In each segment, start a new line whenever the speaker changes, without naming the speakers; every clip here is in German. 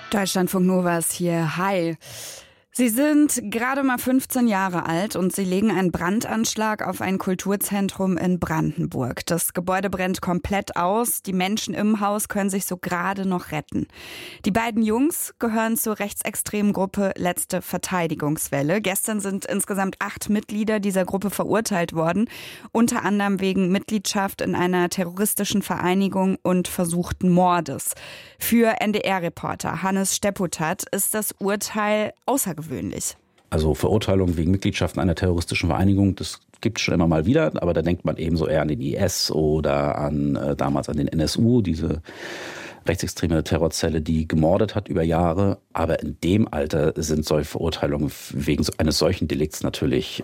Deutschlandfunk Nova ist hier. Hi. Sie sind gerade mal 15 Jahre alt und Sie legen einen Brandanschlag auf ein Kulturzentrum in Brandenburg. Das Gebäude brennt komplett aus. Die Menschen im Haus können sich so gerade noch retten. Die beiden Jungs gehören zur rechtsextremen Gruppe Letzte Verteidigungswelle. Gestern sind insgesamt 8 Mitglieder dieser Gruppe verurteilt worden, unter anderem wegen Mitgliedschaft in einer terroristischen Vereinigung und versuchten Mordes. Für NDR-Reporter Hannes Stepputat ist das Urteil außergewöhnlich.
Also Verurteilung wegen Mitgliedschaft in einer terroristischen Vereinigung, das gibt es schon immer mal wieder, aber da denkt man eben so eher an den IS oder damals an den NSU, diese rechtsextreme Terrorzelle, die gemordet hat über Jahre. Aber in dem Alter sind solche Verurteilungen wegen eines solchen Delikts natürlich,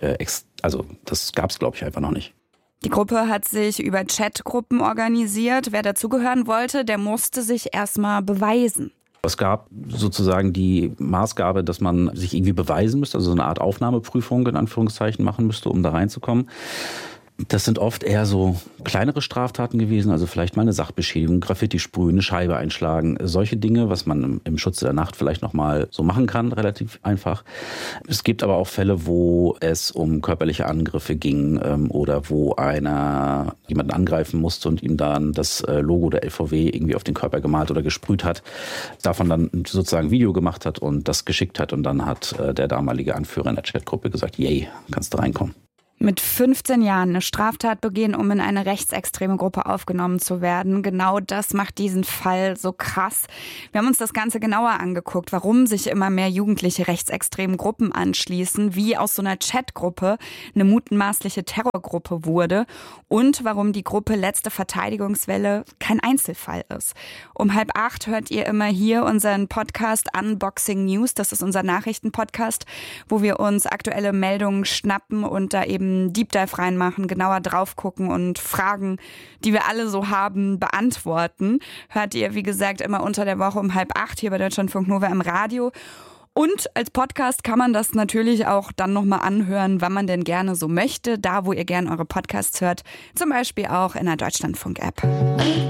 das gab es, glaube ich, einfach noch nicht.
Die Gruppe hat sich über Chatgruppen organisiert. Wer dazugehören wollte, der musste sich erstmal beweisen.
Es gab sozusagen die Maßgabe, dass man sich irgendwie beweisen müsste, also so eine Art Aufnahmeprüfung in Anführungszeichen machen müsste, um da reinzukommen. Das sind oft eher so kleinere Straftaten gewesen, also vielleicht mal eine Sachbeschädigung, Graffiti sprühen, eine Scheibe einschlagen, solche Dinge, was man im Schutze der Nacht vielleicht nochmal so machen kann, relativ einfach. Es gibt aber auch Fälle, wo es um körperliche Angriffe ging oder wo einer jemanden angreifen musste und ihm dann das Logo der LVW irgendwie auf den Körper gemalt oder gesprüht hat, davon dann sozusagen ein Video gemacht hat und das geschickt hat und dann hat der damalige Anführer in der Chatgruppe gesagt, yay, kannst du reinkommen.
Mit 15 Jahren eine Straftat begehen, um in eine rechtsextreme Gruppe aufgenommen zu werden. Genau das macht diesen Fall so krass. Wir haben uns das Ganze genauer angeguckt, warum sich immer mehr Jugendliche rechtsextremen Gruppen anschließen, wie aus so einer Chatgruppe eine mutmaßliche Terrorgruppe wurde und warum die Gruppe Letzte Verteidigungswelle kein Einzelfall ist. Um 7:30 hört ihr immer hier unseren Podcast Unboxing News. Das ist unser Nachrichtenpodcast, wo wir uns aktuelle Meldungen schnappen und da eben Deep Dive reinmachen, genauer drauf gucken und Fragen, die wir alle so haben, beantworten. Hört ihr, wie gesagt, immer unter der Woche um 7:30 hier bei Deutschlandfunk Nova im Radio. Und als Podcast kann man das natürlich auch dann nochmal anhören, wann man denn gerne so möchte, da wo ihr gerne eure Podcasts hört. Zum Beispiel auch in der Deutschlandfunk-App.